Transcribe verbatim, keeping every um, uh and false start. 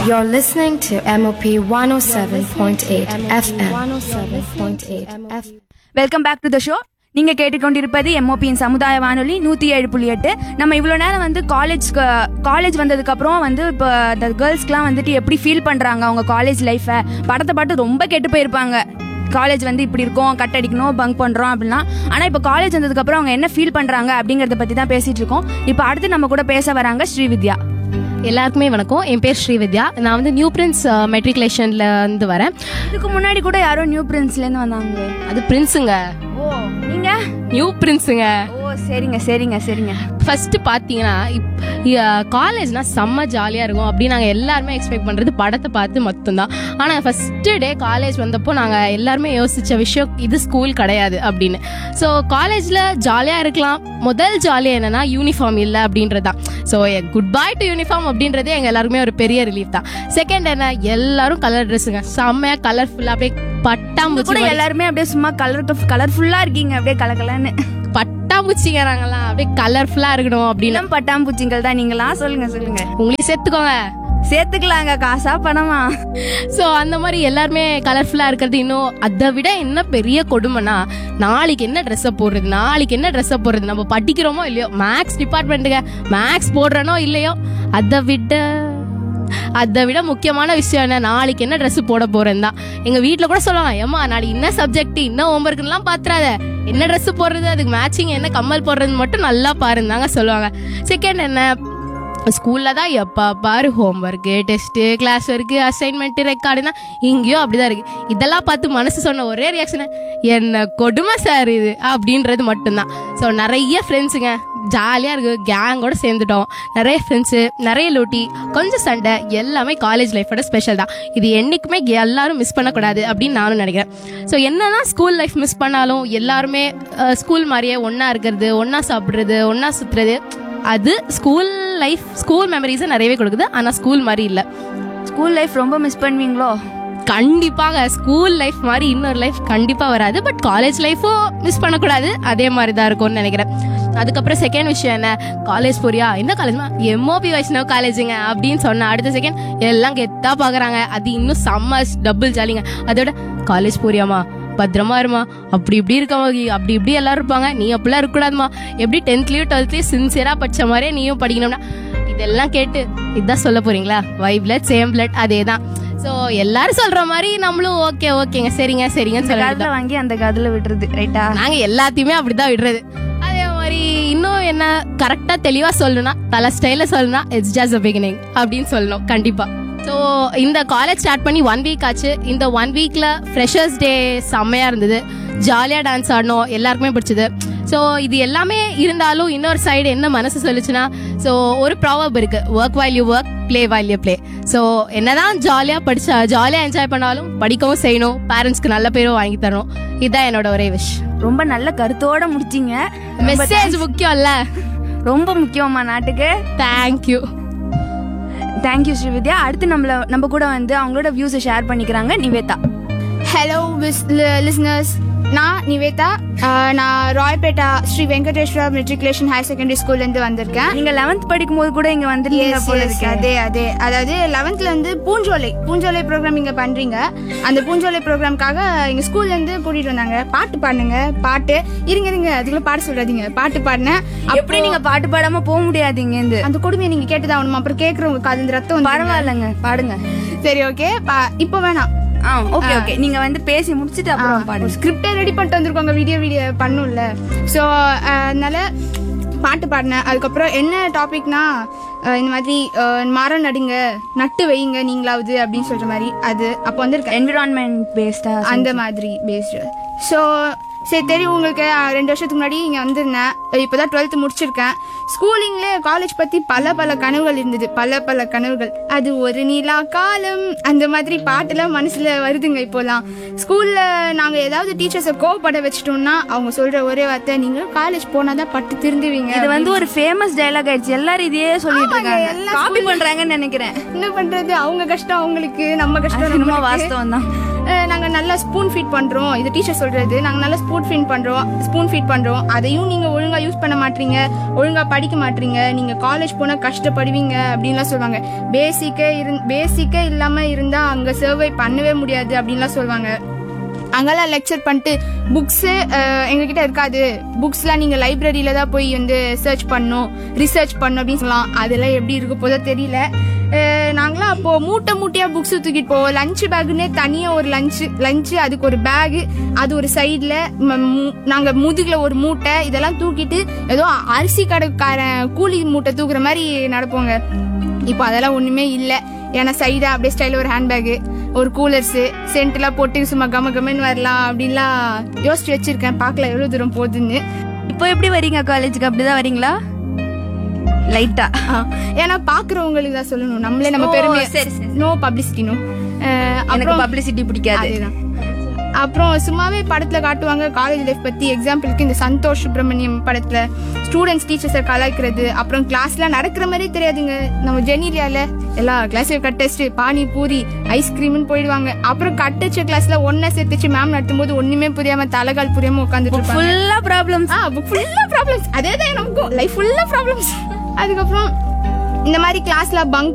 You're listening to M O P one oh seven point eight F M. one oh seven point eight F M. Welcome back to the show. நீங்க கேட்டுக்கொண்டிருப்பது எம்ஓபியின் சமுதாய வானொலி நூத்தி ஏழு புள்ளி எட்டு. நம்ம இவ்வளவு நேரம் வந்து காலேஜ் காலேஜ் வந்ததுக்கு அப்புறம் வந்து இப்போ இந்த கேர்ள்ஸ்க்குலாம் வந்துட்டு எப்படி ஃபீல் பண்றாங்க அவங்க காலேஜ் லைஃபை படத்தை பாட்டு ரொம்ப கெட்டு போயிருப்பாங்க. காலேஜ் வந்து இப்படி இருக்கும், கட் அடிக்கணும், பங்க் பண்றோம் அப்படின்னா. ஆனா இப்போ காலேஜ் வந்ததுக்கு அப்புறம் அவங்க என்ன ஃபீல் பண்றாங்க அப்படிங்கறத பத்தி தான் பேசிட்டு இருக்கோம். இப்போ அடுத்து நம்ம கூட பேச வராங்க ஸ்ரீவித்யா. எல்லாருக்குமே வணக்கம். என் பேர் ஸ்ரீவித்யா. நான் வந்து நியூ பிரின்ஸ் மெட்ரிகுலேஷன்ல இருந்து வரேன். இதுக்கு முன்னாடி கூட யாரோ நியூ பிரின்ஸ்ல இருந்து வந்தாங்க. அது பிரின்ஸுங்க. ஓ, நீங்க நியூ பிரின்ஸுங்க. ஓ, சரிங்க சரிங்க சரிங்க. ஃபர்ஸ்ட் பாத்தீங்கன்னா காலேஜ்னா செம்ம ஜாலியா இருக்கும் அப்படின்னு நாங்க எல்லாருமே எக்ஸ்பெக்ட் பண்றது படத்தை பார்த்து மட்டும்தான். ஆனா ஃபர்ஸ்ட் டே காலேஜ் வந்தப்போ நாங்க எல்லாருமே யோசிச்ச விஷயம் இது ஸ்கூல் கிடையாது அப்படின்னு. ஸோ காலேஜ்ல ஜாலியா இருக்கலாம். முதல் ஜாலியா என்னன்னா யூனிஃபார்ம் இல்லை அப்படின்றதுதான். So good bye to uniform அப்படின்றதே எங்க எல்லாருக்குமே ஒரு பெரிய ரிலீஃப் தான். செகண்ட் என்ன, எல்லாரும் கலர் ட்ரெஸ்ஸுங்க, செம்மையா கலர்ஃபுல்லா அப்படியே பட்டாம்பூச்சி எல்லாருமே அப்படியே சும்மா கலர் கலர்ஃபுல்லா இருக்கீங்க, அப்படியே கலக்கலன்னு பட்டாம்பூச்சிங்க. நாங்கெல்லாம் அப்படியே கலர்ஃபுல்லா இருக்கணும் அப்படின்னு. பட்டாம்பூச்சிங்கள் தான் நீங்களா? சொல்லுங்க சொல்லுங்க. உங்களையும் சேர்த்துக்கோங்க. சேர்த்துக்கலாங்க, காசா பணமா? ஸோ அந்த மாதிரி எல்லாருமே கலர்ஃபுல்லா இருக்கிறது. இன்னும் அதை விட என்ன பெரிய கொடுமைனா, நாளைக்கு என்ன ட்ரெஸ்ஸை போடுறது, நாளைக்கு என்ன ட்ரெஸ்ஸை போடுறது. நம்ம படிக்கிறோமோ இல்லையோ, மேக்ஸ் டிபார்ட்மெண்ட்டுங்க, மேக்ஸ் போடுறனோ இல்லையோ, அதை விட அதை விட முக்கியமான விஷயம் என்ன, நாளைக்கு என்ன ட்ரெஸ் போட போறேன் தான். எங்க வீட்டுல கூட சொல்லுவாங்க, ஏமா நாளைக்கு என்ன சப்ஜெக்ட், இன்னும் ஹோம்ஒர்க்லாம் பாத்துறாத, என்ன ட்ரெஸ் போடுறது, அதுக்கு மேட்சிங் என்ன கம்மல் போடுறது மட்டும் நல்லா பாருந்தாங்க சொல்லுவாங்க. செகண்ட் என்ன, ஸ்கூல்ல தான் எப்போ பாரு homework, test, class work, assignment, ரெக்கார்டுனா இங்கேயும் அப்படிதான் இருக்கு. இதெல்லாம் பார்த்து மனசு சொன்ன ஒரே ரியாக்ஷன், என்ன கொடுமை சார் இது அப்படின்றது மட்டும்தான். ஸோ நிறைய ஃப்ரெண்ட்ஸுங்க, ஜாலியாக இருக்கு, கேங்கோட சேர்ந்துட்டோம். நிறைய ஃப்ரெண்ட்ஸு, நிறைய லூட்டி, கொஞ்சம் சண்டை, எல்லாமே காலேஜ் லைஃபோட ஸ்பெஷல் தான். இது என்றைக்குமே எல்லாரும் மிஸ் பண்ணக்கூடாது அப்படின்னு நானும் நினைக்கிறேன். ஸோ என்னதான் ஸ்கூல் லைஃப் மிஸ் பண்ணாலும் எல்லாருமே ஸ்கூல் மாதிரியே ஒன்றா இருக்கிறது, ஒன்றா சாப்பிட்றது, ஒன்றா சுற்றுறது, அது ஸ்கூல் லைஃப், ஸ்கூல் மெமரிஸை நிறையவே கொடுக்குது. ஆனால் ஸ்கூல் மாதிரி இல்லை. ஸ்கூல் லைஃப் ரொம்ப மிஸ் பண்ணுவீங்களோ? கண்டிப்பாக. ஸ்கூல் லைஃப் மாதிரி இன்னொரு லைஃப் கண்டிப்பாக வராது. பட் காலேஜ் லைஃப்பும் மிஸ் பண்ணக்கூடாது, அதே மாதிரி தான் இருக்கும்னு நினைக்கிறேன். அதுக்கப்புறம் செகண்ட் விஷயம் என்ன, காலேஜ் போறியா, என்ன காலேஜ்மா, எம்ஓபி வைஷ்ணவ் காலேஜுங்க அப்படின்னு சொன்ன அடுத்த செகண்ட் எல்லாம் கெத்தா பார்க்குறாங்க. அது இன்னும் செம்ம டபுள் ஜாலிங்க. அதோட காலேஜ் போறியாமா, பத்திரமா இருமா, அப்படி இப்படி இருக்கமா, அப்படி இப்படி எல்லாரும் இருப்பாங்க, நீ அப்படிலாம் இருக்கக்கூடாதுமா, எப்படி டென்த்லயும் டுவெல்த்லயும் சின்சியரா படிச்ச மாதிரியே நீயும் படிக்கணும்னா, இதெல்லாம் கேட்டு இதுதான் சொல்ல போறீங்களா, வை பிளட் சேம் பிளட், அதே தான். ஸோ எல்லாரும் சொல்ற மாதிரி நம்மளும் ஓகே ஓகேங்க சரிங்க சரிங்கன்னு சொல்ல வாங்கி அந்த காதுல விடுறது, ரைட்டா? நாங்க எல்லாத்தையுமே அப்படிதான் விடுறது. அதே மாதிரி இன்னும் என்ன கரெக்டா தெளிவா சொல்லணும்னா, தலை ஸ்டைல சொல்லணும்னா, இட்ஸ் ஜஸ்ட் a beginning அப்படின்னு சொல்லணும் கண்டிப்பா. ஸோ இந்த காலேஜ் ஸ்டார்ட் பண்ணி ஒன் வீக் ஆச்சு. இந்த ஒன் வீக்ல ஃப்ரெஷர்ஸ் டே செம்மையா இருந்தது, ஜாலியா டான்ஸ் ஆடணும், எல்லாருக்குமே பிடிச்சது. ஸோ இது எல்லாமே இருந்தாலும் இன்னொரு சைடு என்ன மனசு சொல்லுச்சுன்னா, ஸோ ஒரு ப்ராவர்ப் இருக்கு, work while you work, play while you play. So என்னதான் ஜாலியா படிச்சா, ஜாலியா என்ஜாய் பண்ணாலும் படிக்கவும் செய்யணும், பேரண்ட்ஸ்க்கு நல்ல பேரும் வாங்கி தரணும். இதுதான் என்னோட ஒரே விஷ். ரொம்ப நல்ல கருத்தோட முடிச்சிங்க. மெசேஜ் முக்கியம் இல்ல, ரொம்ப முக்கியமா நாட்டுக்கு. Thank you thank you Srividya. அடுத்து நம்மள நம்ம கூட வந்து அவங்களோட வியூஸை ஷேர் பண்ணிக்கிறாங்க நிவேதா. ஹலோ லிசனர்ஸ், நான் நிவேதா. நான் ராய்பேட்டா Sri Venkateswara matriculation higher secondary ஸ்கூல்லேருந்து வந்திருக்கேன். நீங்க லெவன்த் படிக்கும் போது கூட இங்க வந்துருக்கீங்க போல இருக்கு. அதே அதே அதாவது லெவன்த்ல வந்து பூஞ்சோலை பூஞ்சோலை ப்ரோக்ராம் இங்க பண்றீங்க. அந்த பூஞ்சோலை ப்ரோக்ராம்காக எங்க ஸ்கூல்ல இருந்து கூட்டிட்டு வந்தாங்க. பாட்டு பாடுங்க, பாட்டு இருங்க இருங்க அதுக்குள்ள பாட்டு சொல்றாதீங்க, பாட்டு பாடினேன். எப்படி நீங்க பாட்டு பாடாம போக முடியாதீங்க? இந்த அந்த கொடுமையை நீங்க கேட்டுதான் ஆகணுமா? அப்புறம் கேட்கறவங்க காது ரத்தம். பரவாயில்லங்க, பாடுங்க. சரி ஓகே, இப்போ வேணாம். ஓகே ஓகே, நீங்க வந்து பேசி முடிச்சிட்டு அப்புறம் பாடுங்க. ஸ்கிரிப்டே ரெடி பண்ணிட்டு வந்திருக்கோங்க, வீடியோ வீடியோ பண்ணும்ல. ஸோ அதனால பாட்டு பாடினேன். அதுக்கப்புறம் என்ன டாபிக்னா, இந்த மாதிரி மரம் நடுங்க, நட்டு வைங்க நீங்களாவது அப்படின்னு சொல்ற மாதிரி, அது அப்போ வந்து என்விரான்மெண்ட் பேஸ்டா அந்த மாதிரி பேஸ்டு. ஸோ சரி தெரியும் உங்களுக்கு, ரெண்டு வருஷத்துக்கு முன்னாடி இங்கே வந்திருந்தேன். இப்போதான் டுவெல்த்து முடிச்சிருக்கேன். ஸ்கூலிங்ல காலேஜ் பத்தி பல பல கனவுகள் இருந்தது, பல பல கனவுகள். அது ஒரு நிலா காலம், அந்த மாதிரி பாட்டுலாம் மனசுல வருதுங்க இப்போலாம். ஸ்கூல்ல நாங்க ஏதாவது டீச்சர்ஸை கோவப்பட வச்சிட்டோம்னா அவங்க சொல்ற ஒரே வார்த்தை, நீங்க காலேஜ் போனாதான் பட்டு திருந்துவீங்க. இது வந்து ஒரு ஃபேமஸ் டயலாக் ஆயிடுச்சு, எல்லாரும் இதையே சொல்லிட்டு இருக்காங்க, காப்பி பண்றாங்கன்னு நினைக்கிறேன். என்ன பண்றது, அவங்க கஷ்டம் அவங்களுக்கு, நம்ம கஷ்டம் நம்ம. வாஸ்தவம் தான். நாங்கள் நல்லா ஸ்பூன் ஃபீட் பண்ணுறோம், இது டீச்சர் சொல்கிறது, நாங்கள் நல்லா ஸ்பூன் ஃபீட் பண்ணுறோம் ஸ்பூன் ஃபீட் பண்ணுறோம் அதையும் நீங்கள் ஒழுங்காக யூஸ் பண்ண மாட்டீங்க, ஒழுங்காக படிக்க மாட்டீங்க, நீங்கள் காலேஜ் போனால் கஷ்டப்படுவீங்க அப்படின்லாம் சொல்லுவாங்க. பேசிக்கே இரு பேசிக்கே இல்லாமல் இருந்தால் அங்கே சர்வை பண்ணவே முடியாது அப்படின்லாம் சொல்லுவாங்க. அங்கெல்லாம் லெக்சர் பண்ணிட்டு புக்ஸு எங்ககிட்ட இருக்காது, புக்ஸ்லாம் நீங்கள் லைப்ரரியில் தான் போய் வந்து சர்ச் பண்ணணும், ரிசர்ச் பண்ணணும் அப்படின்னு சொல்லலாம். அதெல்லாம் எப்படி இருக்க போதோ தெரியல. நாங்களாம் அப்போது மூட்டை மூட்டையாக புக்ஸு தூக்கிட்டு போவோம். லஞ்சு பேக்குன்னே தனியாக ஒரு லஞ்சு லஞ்சு அதுக்கு ஒரு பேகு, அது ஒரு சைடில் நாங்கள் முதுகில் ஒரு மூட்டை, இதெல்லாம் தூக்கிட்டு ஏதோ அரிசி கடைக்காரன் கூலி மூட்டை தூக்குற மாதிரி நடப்போங்க. இப்போ அதெல்லாம் ஒன்றுமே இல்லை. ஏன்னா சைடாக அப்படியே ஸ்டைலில் ஒரு ஹேண்ட்பேகு, ஒரு கூலர்ஸு, சென்ட்லாம் போட்டு சும்மா கம கமன்னு வரலாம் அப்படின்லாம் யோசிச்சு வச்சிருக்கேன். பார்க்கல எவ்வளோ தூரம் போகுதுன்னு. இப்போ எப்படி வரீங்க காலேஜுக்கு? அப்படிதான் வரீங்களா? லைட்டா? ஏன்னா பாக்குறவங்களுக்கு தான் சொல்லணும், நம்மளே நம்ம பெருமை. No publicity, no. அப்புறம் பப்ளிசிட்டி பிடிக்காது. அதுதான். அப்புறம் சும்மாவே படத்துல காட்டுவாங்க காலேஜ் லைஃப் பத்தி. எக்ஸாம்பிளுக்கு இந்த சந்தோஷ் சுப்ரமணியம் படத்துல ஸ்டூடெண்ட்ஸ் டீச்சர்ஸை கலாய்க்கிறது, அப்புறம் கிளாஸ்ல நடக்கிற மாதிரியே தெரியாதுங்க. நம்ம ஜெனிலியால எல்லா கிளாஸையும் கட் டெஸ்ட், பானி பூரி, ஐஸ்கிரீம்னு போயிடுவாங்க. அப்புறம் கட் டச்ச கிளாஸ்ல ஒன்ன சேர்த்துச்சு மேம் நடத்தும் போது ஒண்ணுமே புரியாம தலைகால் புரியாம உட்காந்துட்டு இருப்பாங்க. ஃபுல்லா ப்ராப்ளம்ஸ். ஆ ஃபுல்லா ப்ராப்ளம்ஸ். அதேதான் நமக்கும் லைஃப் ஃபுல்லா ப்ராப்ளம்ஸ். அதுக்கப்புறம் இந்த மாதிரி கிளாஸ்ல பங்க்